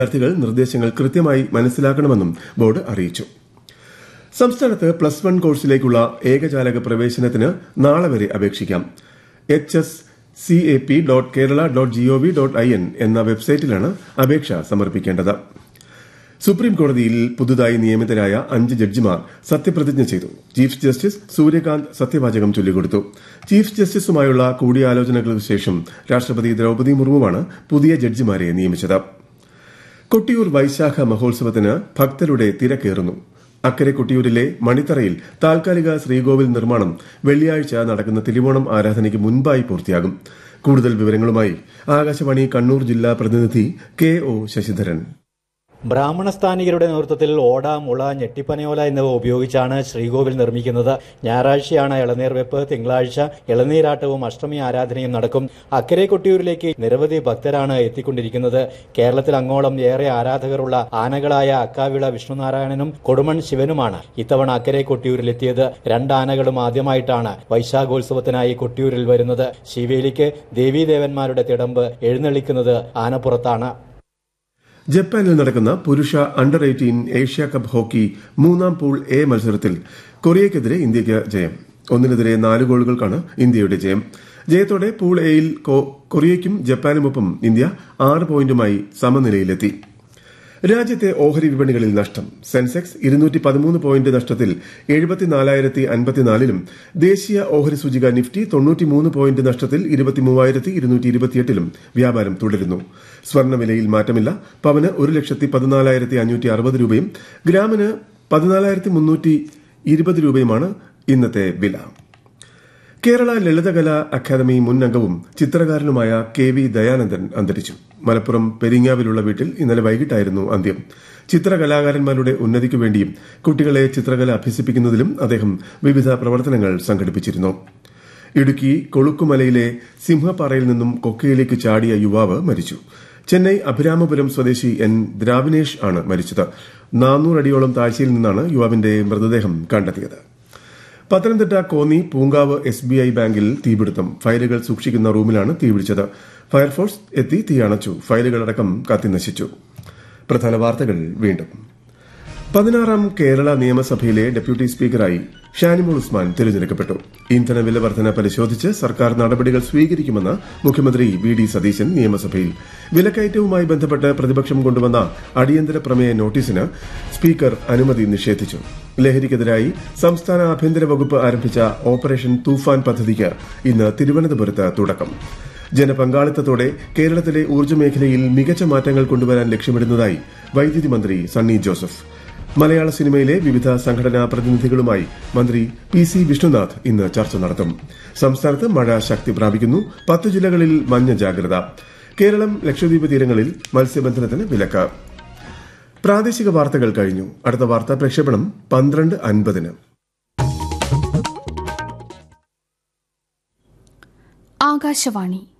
വിദ്യാർത്ഥികൾ നിർദ്ദേശങ്ങൾ കൃത്യമായി മനസ്സിലാക്കണമെന്നും ബോർഡ് അറിയിച്ചു. സംസ്ഥാനത്ത് +1 കോഴ്സിലേക്കുള്ള ഏകജാലക പ്രവേശനത്തിന് നാളെ വരെ അപേക്ഷിക്കാം. hscap.kerala.gov.in എന്ന വെബ്സൈറ്റിലാണ് അപേക്ഷ സമർപ്പിക്കേണ്ടത്. സുപ്രീം കോടതിയിൽ പുതുതായി നിയമിതരായ 5 ജഡ്ജിമാർ സത്യപ്രതിജ്ഞ ചെയ്തു. ചീഫ് ജസ്റ്റിസ് സൂര്യകാന്ത് സത്യവാചകം ചൊല്ലിക്കൊടുത്തു. ചീഫ് ജസ്റ്റിസുമായുള്ള കൂടിയാലോചനകൾക്ക് ശേഷം രാഷ്ട്രപതി ദ്രൌപദി മുർമുവാണ് പുതിയ ജഡ്ജിമാരെ നിയമിച്ചത്. കൊട്ടിയൂർ വൈശാഖ മഹോത്സവത്തിന് ഭക്തരുടെ തിരക്കേറുന്നു. അക്കരെ കൊട്ടിയൂരിലെ മണിത്തറയിൽ താൽക്കാലിക ശ്രീകോവിൽ നിർമ്മാണം വെള്ളിയാഴ്ച നടക്കുന്ന തിരുവോണം ആരാധനയ്ക്ക് മുൻപായി പൂർത്തിയാകും. കൂടുതൽ വിവരങ്ങളുമായി ആകാശവാണി കണ്ണൂർ ജില്ലാ പ്രതിനിധി KO ശശിധരൻ. ബ്രാഹ്മണ സ്ഥാനികരുടെ നേതൃത്വത്തിൽ ഓട, മുള, ഞെട്ടിപ്പനയോല എന്നിവ ഉപയോഗിച്ചാണ് ശ്രീകോവിൽ നിർമ്മിക്കുന്നത്. ഞായറാഴ്ചയാണ് ഇളനീർ വെപ്പ്, തിങ്കളാഴ്ച ഇളനീരാട്ടവും അഷ്ടമി ആരാധനയും നടക്കും. അക്കരെ കൊട്ടിയൂരിലേക്ക് നിരവധി ഭക്തരാണ് എത്തിക്കൊണ്ടിരിക്കുന്നത്. കേരളത്തിൽ അങ്ങോളം ഏറെ ആരാധകരുള്ള ആനകളായ അക്കാവിള വിഷ്ണുനാരായണനും കൊടുമൺ ശിവനുമാണ് ഇത്തവണ അക്കരെ കൊട്ടിയൂരിലെത്തിയത്. 2 ആനകളും ആദ്യമായിട്ടാണ് വൈശാഖോത്സവത്തിനായി കൊട്ടിയൂരിൽ വരുന്നത്. ശിവേലിക്ക് ദേവീദേവന്മാരുടെ തിടമ്പ് എഴുന്നള്ളിക്കുന്നത് ആനപ്പുറത്താണ്. ജപ്പാനിൽ നടക്കുന്ന പുരുഷ അണ്ടർ-18 Asia cup hockey 3ാം pool A മത്സരത്തിൽ കൊറിയയ്ക്കെതിരെ ഇന്ത്യയ്ക്ക് ജയം. 1-നെതിരെ 4 ഗോളുകൾക്കാണ് ഇന്ത്യയുടെ ജയം. ജയത്തോടെ പൂൾ എയിൽ കൊറിയയ്ക്കും ജപ്പാനുമൊപ്പം ഇന്ത്യ 6 പോയിന്റുമായി സമനിലയിലെത്തി. രാജ്യത്തെ ഓഹരി വിപണികളിൽ നഷ്ടം. സെൻസെക്സ് 213 പോയിന്റ് നഷ്ടത്തിൽ 74,054-ലും ദേശീയ ഓഹരി സൂചിക നിഫ്റ്റി 93 പോയിന്റ് നഷ്ടത്തിൽ 23,228-ലും വ്യാപാരം തുടരുന്നു. സ്വർണ്ണവിലയിൽ മാറ്റമില്ല. പവന് 1,14,560 രൂപയും ഗ്രാമിന് 14,320 രൂപയുമാണ് ഇന്നത്തെ വില. കേരള ലളിതകലാ അക്കാദമി മുൻ അംഗവും ചിത്രകാരനുമായ KV ദയാനന്ദൻ അന്തരിച്ചു. മലപ്പുറം പെരിങ്ങാവിലുള്ള വീട്ടിൽ ഇന്നലെ വൈകിട്ടായിരുന്നു അന്ത്യം. ചിത്രകലാകാരന്മാരുടെ ഉന്നതിക്കു വേണ്ടിയും കുട്ടികളെ ചിത്രകല അഭ്യസിപ്പിക്കുന്നതിലും അദ്ദേഹം വിവിധ പ്രവർത്തനങ്ങൾ സംഘടിപ്പിച്ചിരുന്നു. ഇടുക്കി കൊളുക്കുമലയിലെ സിംഹപ്പാറയിൽ നിന്നും കൊക്കയിലേക്ക് ചാടിയ യുവാവ് മരിച്ചു. ചെന്നൈ അഭിരാമപുരം സ്വദേശി N ദ്രാവിനേഷ് ആണ് മരിച്ചത്. 400 അടിയോളം താഴ്ചയിൽ നിന്നാണ് യുവാവിന്റെ മൃതദേഹം കണ്ടെത്തിയത്. പത്തനംതിട്ട കോന്നി പൂങ്കാവ് SBI ബാങ്കിൽ തീപിടുത്തം. ഫയലുകൾ സൂക്ഷിക്കുന്ന റൂമിലാണ് തീപിടിച്ചത്. ഫയർഫോഴ്സ് എത്തി തീയണച്ചു. ഫയലുകളടക്കം കത്തിനശിച്ചു. പ്രധാന വാർത്തകൾ വീണ്ടും. 16ാം കേരള നിയമസഭയിലെ ഡെപ്യൂട്ടി സ്പീക്കറായി ഷാനിമോൾ ഉസ്മാൻ തിരഞ്ഞെടുക്കപ്പെട്ടു. ഇന്ധനവില വർധന പരിശോധിച്ച് സർക്കാർ നടപടികൾ സ്വീകരിക്കുമെന്ന് മുഖ്യമന്ത്രി VD സതീശൻ നിയമസഭയിൽ. വിലക്കയറ്റവുമായി ബന്ധപ്പെട്ട് പ്രതിപക്ഷം കൊണ്ടുവന്ന അടിയന്തര പ്രമേയ നോട്ടീസിന് സ്പീക്കർ അനുമതി നിഷേധിച്ചു. ലഹരിക്കെതിരായി സംസ്ഥാന ആഭ്യന്തര വകുപ്പ് ആരംഭിച്ച ഓപ്പറേഷൻ തൂഫാൻ പദ്ധതിക്ക് ഇന്ന് തിരുവനന്തപുരത്ത് തുടക്കം. ജനപങ്കാളിത്തത്തോടെ കേരളത്തിലെ ഊർജ്ജ മേഖലയിൽ മികച്ച മാറ്റങ്ങൾ കൊണ്ടുവരാൻ ലക്ഷ്യമിടുന്നതായി വൈദ്യുതി മന്ത്രി സണ്ണി ജോസഫ്. മലയാള സിനിമയിലെ വിവിധ സംഘടനാ പ്രതിനിധികളുമായി മന്ത്രി PC വിഷ്ണുനാഥ് ഇന്ന് ചർച്ച നടത്തും. സംസ്ഥാനത്ത് മഴ ശക്തി പ്രാപിക്കുന്നു. 10 ജില്ലകളിൽ മഞ്ഞ ജാഗ്രത. കേരളം ലക്ഷദ്വീപ് തീരങ്ങളിൽ മത്സ്യബന്ധനത്തിന് വിലക്ക്. പ്രാദേശിക വാർത്തകൾ കഴിഞ്ഞു. അടുത്ത വാർത്താ പ്രക്ഷേപണം 12:50. ആകാശവാണി